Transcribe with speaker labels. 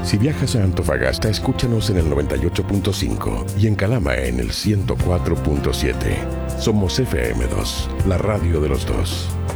Speaker 1: Si viajas a Antofagasta, escúchanos en el 98.5 y en Calama en el 104.7. Somos FM2, la radio de los dos.